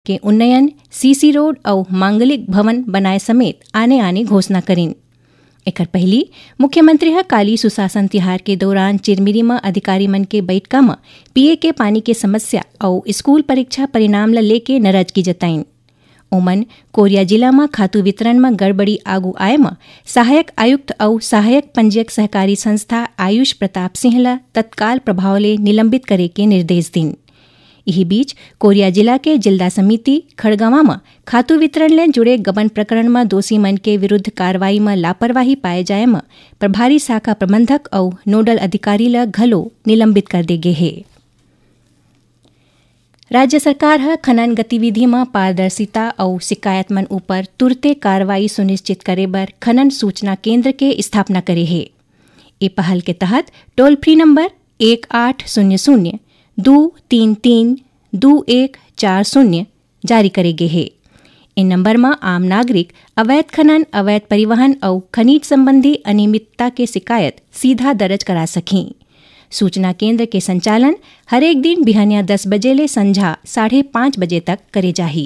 के उन्नयन, सीसी रोड और मांगलिक भवन बनाए समेत आने घोषणा करीन। एकर पहली मुख्यमंत्री काली सुशासन तिहार के दौरान चिरमिरी में अधिकारी मन के बैठका में पिए के पानी के समस्या और स्कूल परीक्षा परिणाम ला लेके नाराजगी जताइन। ओमन कोरिया जिला में खातू वितरण में गड़बड़ी आगू आए में सहायक आयुक्त और सहायक पंजीयक सहकारी संस्था आयुष प्रताप सिंह ला तत्काल प्रभाव ले निलंबित करे के निर्देश दिन। यही बीच कोरिया जिला के जिल्दा समिति खड़गवां में खातू वितरण ले जुड़े गबन प्रकरण में दोषी मन के विरुद्ध कार्रवाई में लापरवाही पाए जाए में प्रभारी शाखा प्रबंधक और नोडल अधिकारी ला घलो निलंबित कर दे गे है। राज्य सरकार खनन गतिविधि में पारदर्शिता और शिकायत मन ऊपर तुरते कार्रवाई सुनिश्चित करे बर खनन सूचना केंद्र के स्थापना करे है। ये पहल के तहत टोल फ्री नंबर 1800 233 2140 जारी करे गे है। इन नंबर में आम नागरिक अवैध खनन, अवैध परिवहन और खनिज संबंधी अनियमितता के शिकायत सीधा दर्ज करा सकें। सूचना केंद्र के संचालन हरेक दिन बिहानिया 10 बजे ले संझा 5:30 बजे तक करे जाही।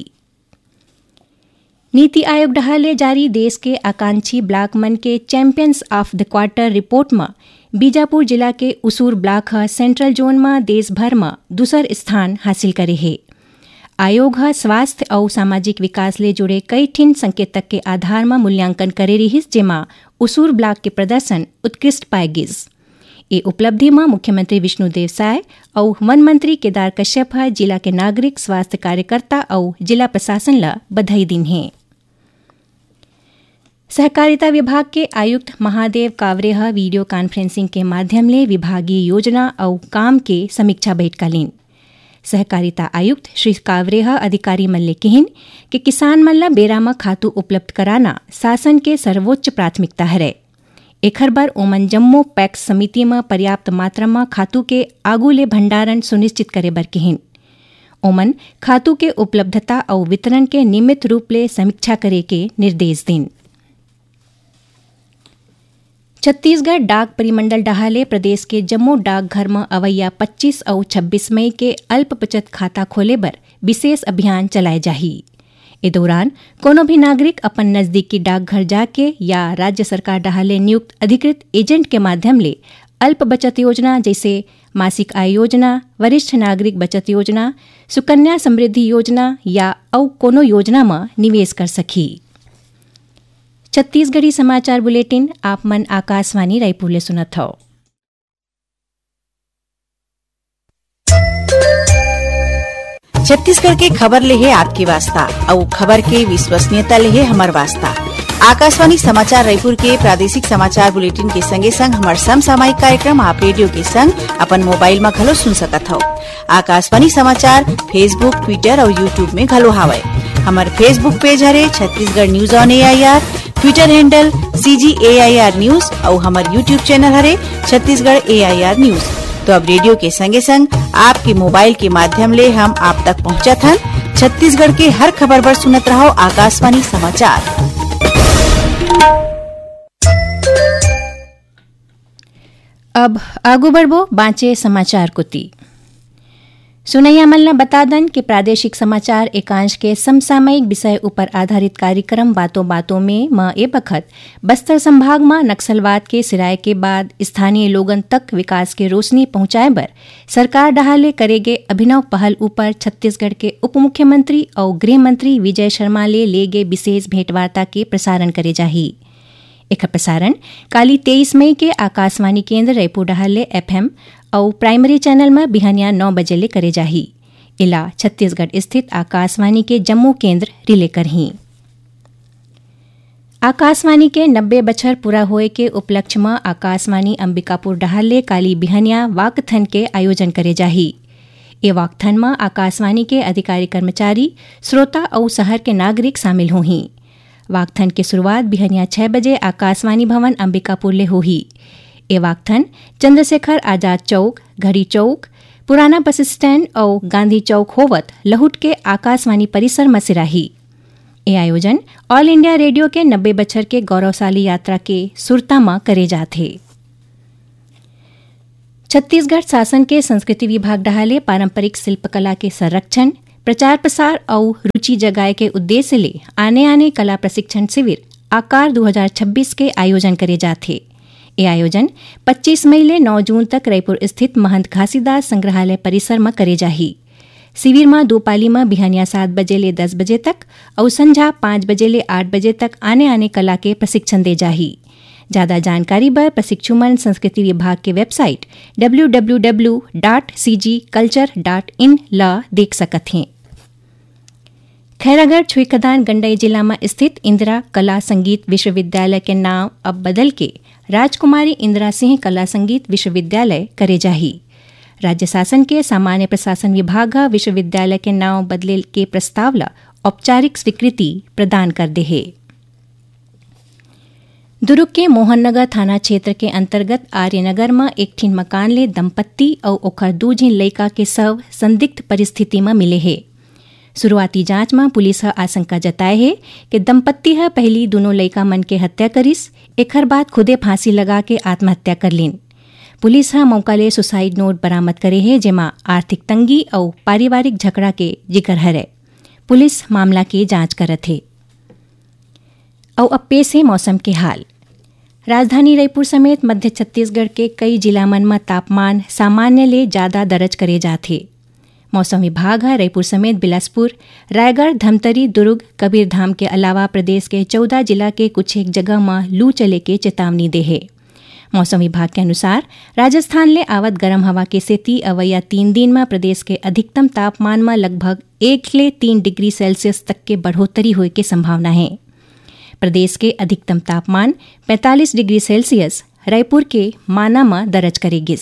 नीति आयोग डहाले जारी देश के आकांक्षी ब्लॉक मन के champions of the quarter report में बीजापुर जिला के उसूर ब्लॉक सेंट्रल जोन में देश भर में दूसर स्थान हासिल करे है। आयोग स्वास्थ्य और सामाजिक विकास ले जुड़े कई ठिन संकेतक के आधार में मूल्यांकन करे रहिस, जेमा उसूर ब्लॉक के प्रदर्शन उत्कृष्ट पाए गिस। ये उपलब्धि में मुख्यमंत्री विष्णुदेव साय और वन मंत्री केदार कश्यप जिला के नागरिक स्वास्थ्य कार्यकर्ता और जिला प्रशासन ला बधाई दिन है। सहकारिता विभाग के आयुक्त महादेव कावरे वीडियो कॉन्फ्रेंसिंग के माध्यम ले विभागीय योजना और काम के समीक्षा बैठका लीन। सहकारिता आयुक्त श्री कावरे अधिकारी मन ले कहिन कि किसान मन ला बेरा में खातू उपलब्ध कराना शासन के सर्वोच्च प्राथमिकता है। एखर बर ओमन जम्मो पैक्स समिति में पर्याप्त मात्रा में खातू के आगू ले भंडारण सुनिश्चित करे बर कहिन। ओमन खातू के उपलब्धता और वितरण के नियमित रूप ले समीक्षा करे के निर्देश दिन। छत्तीसगढ़ डाक परिमंडल डहाले प्रदेश के जम्मू डाकघर में अवैया 25 और 26 मई के अल्प बचत खाता खोले बर विशेष अभियान चलाए जाही। इस दौरान कोनो भी नागरिक अपन नजदीकी डाकघर जाके या राज्य सरकार डहाले नियुक्त अधिकृत एजेंट के माध्यम ले अल्प बचत योजना जैसे मासिक आय योजना, वरिष्ठ नागरिक बचत योजना, सुकन्या समृद्धि योजना या और कोनो योजना में निवेश कर सकी। छत्तीसगढ़ी समाचार बुलेटिन आप मन आकाशवाणी रायपुर ले सुनत हो। छत्तीसगढ़ के खबर ले है आपकी वास्ता और खबर के विश्वसनीयता ले है हमार वास्ता। आकाशवाणी समाचार रायपुर के प्रादेशिक समाचार बुलेटिन के संगे संग हमार समसामयिक कार्यक्रम आप रेडियो के संग अपन मोबाइल में घलो सुन सकत हो। आकाशवाणी समाचार फेसबुक, ट्विटर और यूट्यूब में घलो हावय। हमार फेसबुक पेज हरे Chhattisgarh news on AIR, Twitter handle CGAIR news और हमार यूट्यूब चैनल हरे छत्तीसगढ़ AIR न्यूज। तो अब रेडियो के संगे संग आपके मोबाइल के माध्यम ले हम आप तक पहुंचत हन। छत्तीसगढ़ के हर खबर पर सुनत रहो आकाशवाणी समाचार। अब आगू बढ़बो बाँचे समाचार कुती। सुनैया मल्ला बता दन कि प्रादेशिक समाचार एकांश के समसामयिक विषय ऊपर आधारित कार्यक्रम बातों बातों में ए बखत बस्तर संभाग में नक्सलवाद के सिराय के बाद स्थानीय लोगन तक विकास के रोशनी पहुंचाए बर सरकार डहाले करेगे अभिनव पहल ऊपर छत्तीसगढ़ के उप मुख्यमंत्री और गृह मंत्री विजय शर्मा ले गे विशेष भेंटवार्ता के प्रसारण करे जाही। एक प्रसारण काली 23 मई के आकाशवाणी केंद्र रायपुर डहाले FM और प्राइमरी चैनल में बिहानिया 9 बजे ले करे जाही। इला छत्तीसगढ़ स्थित आकाशवाणी के जम्मू केंद्र रिले करही। आकाशवाणी के 90 बछर पूरा होए के उपलक्ष्य में आकाशवाणी अंबिकापुर डहाले काली बिहानिया वाकथन के आयोजन करे जाही। ये वाकथन में आकाशवाणी के अधिकारी कर्मचारी, श्रोता और शहर के नागरिक शामिल होही। वाकथन की शुरुआत बिहनिया 6 बजे आकाशवाणी भवन अंबिकापुर ले होही। ये वाकथन चंद्रशेखर आजाद चौक, घड़ी चौक, पुराना बस स्टैंड और गांधी चौक होवत लहुट के आकाशवाणी परिसर में सिराही। ये आयोजन ऑल इंडिया रेडियो के 90 बछर के गौरवशाली यात्रा के सुरता में करे जाते। छत्तीसगढ़ शासन के संस्कृति विभाग डहाले पारंपरिक शिल्पकला के संरक्षण, प्रचार प्रसार और रुचि जगाए के उद्देश्य ले आने कला प्रशिक्षण शिविर आकार 2026 के आयोजन करे जाते। ये आयोजन 25 मई ले 9 जून तक रायपुर स्थित महंत घासीदास संग्रहालय परिसर में करे जाही। शिविर में 2 पाली में बिहानिया 7 बजे ले 10 बजे तक और संझा 5 बजे ले 8 बजे तक आने कला के प्रशिक्षण दे जाही। ज्यादा जानकारी बर प्रशिक्षु मन संस्कृति विभाग के वेबसाइट www.cgculture.in ला देख सकत हैं। खैरागढ़ छुईखदान गंडई जिला में स्थित इंदिरा कला संगीत विश्वविद्यालय के नाम अब बदल के राजकुमारी इंदिरा सिंह कला संगीत विश्वविद्यालय करे जाही। राज्य शासन के सामान्य प्रशासन विभाग विश्वविद्यालय के नाम बदले के प्रस्ताव ला औपचारिक स्वीकृति प्रदान कर दे है। दुर्ग के मोहननगर थाना क्षेत्र के अंतर्गत आर्यनगर में एक ठीन मकान ले दंपत्ति और ओखर 2 झीन लड़का के शव संदिग्ध परिस्थिति में मिले है। शुरुआती जांच में पुलिस आशंका जताए है कि दंपत्ति पहली दोनों लड़का मन के हत्या करिस, एकर बाद खुदे फांसी लगा के आत्महत्या कर लीन। पुलिस मौका ले सुसाइड नोट बरामद करे है जेमा आर्थिक तंगी और पारिवारिक झगड़ा के जिक्र है। पुलिस मामला की जांच करत है। और अब पेश है मौसम के हाल। राजधानी रायपुर समेत मध्य छत्तीसगढ़ के कई जिला मन में तापमान सामान्य ले ज्यादा दर्ज करे जाते। मौसम विभाग रायपुर समेत बिलासपुर, रायगढ़, धमतरी, दुर्ग, कबीरधाम के अलावा प्रदेश के 14 जिला के कुछ एक जगह में लू चले के चेतावनी दे है। मौसम विभाग के अनुसार राजस्थान ले आवत गर्म हवा के सेती अवैया 3 दिन में प्रदेश के अधिकतम तापमान में लगभग 1 ले 3 डिग्री सेल्सियस तक के बढ़ोतरी होने की संभावना है। प्रदेश के अधिकतम तापमान 45 डिग्री सेल्सियस रायपुर के माना में दर्ज करेगिस।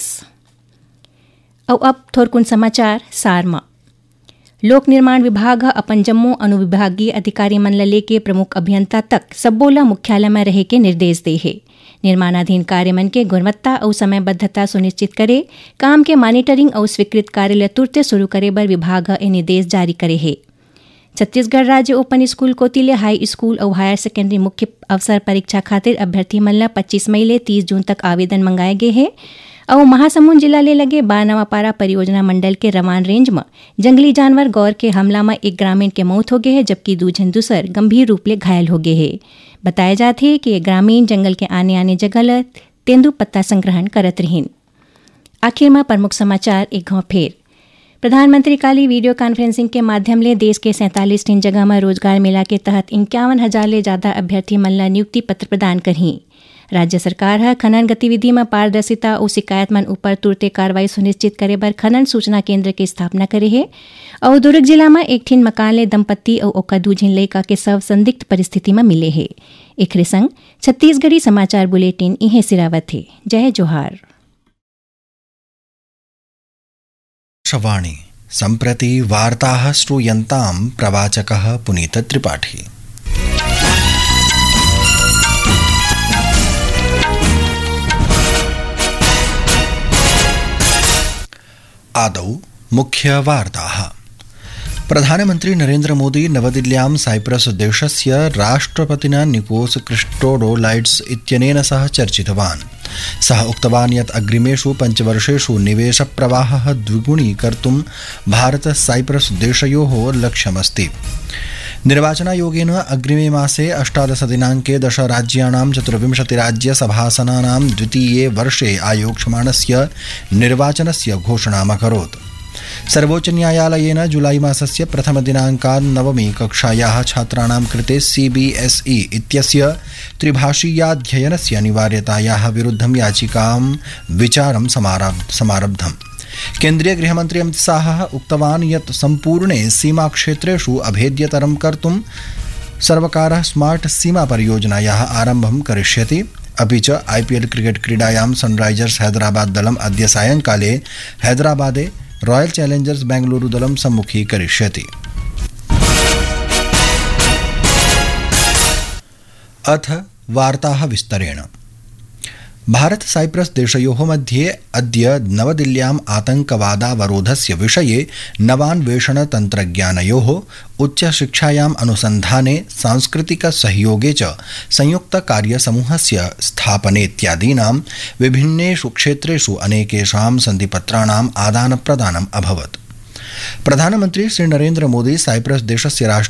और अब थोरकुन समाचार सार में। लोक निर्माण विभाग अपन जम्मू अनुविभागीय अधिकारी मन ले के प्रमुख अभियंता तक सबोला मुख्यालय में रहे के निर्देश दे है। निर्माणाधीन कार्य मन के गुणवत्ता और समयबद्धता सुनिश्चित करे, काम के मॉनिटरिंग और स्वीकृत कार्य तुरंत शुरू करे बर विभाग ए निर्देश जारी करे है। छत्तीसगढ़ राज्य ओपन स्कूल कोतिले हाई स्कूल और हायर सेकेंडरी मुख्य अवसर परीक्षा खातिर अभ्यर्थी मन ला 25 मई ले 30 जून तक आवेदन मंगाए गए हैं। और महासमुंद जिला ले लगे बानवापारा परियोजना मंडल के रवान रेंज में जंगली जानवर गौर के हमला में एक ग्रामीण के मौत हो गए है, जबकि 2 जन दूसर गंभीर रूप ले घायल हो गए है। बताया जाते है कि ये ग्रामीण जंगल के आने जगह तेंदु पत्ता संग्रहण करत रहीन। आखिर में प्रमुख समाचार एक घाव फेर। प्रधानमंत्री काली वीडियो कॉन्फ्रेंसिंग के माध्यम ले देश के 47 जगह में रोजगार मेला के तहत 51,000 ले ज्यादा अभ्यर्थी मन ला नियुक्ति पत्र प्रदान करही। राज्य सरकार खनन गतिविधि में पारदर्शिता और शिकायत मन ऊपर तुरते कार्रवाई सुनिश्चित करे बर खनन सूचना केंद्र की स्थापना करे है। और दुर्ग जिला में एक ठीन मकान ले दंपत्ति और ओकर 2 झीन लड़का के शव संदिग्ध परिस्थिति में मिले है। एकरे संग छत्तीसगढ़ी समाचार बुलेटिन इहे सिरावत है। जय जोहार। वाणी सम्प्रति वार्ताः श्रूयन्तां प्रवाचकः पुनीत त्रिपाठी। आदौ मुख्य वार्ताः। प्रधानमंत्री नरेंद्र मोदी नवदिल्ल्यां साइप्रस देशस्य राष्ट्रपतिना निकोस क्रिस्टोडोलाइड्स इत्यनेन सह चर्चितवान्। सः उक्तवान् यत् अग्रिमेषु 5 वर्षेषु निवेशप्रवाहः द्विगुणीकर्तुं भारत साइप्रस देशयोः लक्ष्यमस्ति। निर्वाचनायोगेन अग्रिमे मासे 18 दिनाङ्के 10 राज्याणां 24 राज्यसभासनानां द्वितीये वर्षे आयोक्ष्यमाणस्य निर्वाचनस्य घोषणामकरोत्। सर्वोच्च न्यायालयेन जुलाई मासस्य प्रथमदिनाङ्कात् 9वी कक्षायाः छात्राणां कृते CBSE इत्यस्य त्रिभाषीयाध्ययनस्य अनिवार्यतायाः विरुद्धं याचिकां विचारं समारब्धम्। केन्द्रीय गृहमन्त्री अमित शाहः उक्तवान् यत् सम्पूर्णे सीमाक्षेत्रेषु अभेद्यतरं कर्तुं सर्वकारः स्मार्ट सीमा परियोजनायाः आरम्भं करिष्यति। अपि च IPL क्रिकेट क्रीडायां सनराइजर्स हैदराबाद दलम् अद्य सायङ्काले हैदराबादे रॉयल चैलेंजर्स बेंगलुरु दलं सम्मुखीकरिष्यति। अथ वार्ताः विस्तरेण। भारत साइप्रस देशयोः मध्ये अद्य नवदिल्ल्याम् आतङ्कवादावरोधस्य विषये नवान्वेषण तन्त्रज्ञानयोः उच्चशिक्षायाम् अनुसन्धाने सांस्कृतिक सहयोगे च संयुक्त कार्यसमूहस्य स्थापनेत्यादीनां विभिन्नेषु क्षेत्रेषु अनेकेषां सन्धिपत्राणाम् आदानप्रदानम् अभवत्। प्रधानमन्त्री श्री नरेन्द्र मोदी साइप्रस देशस्य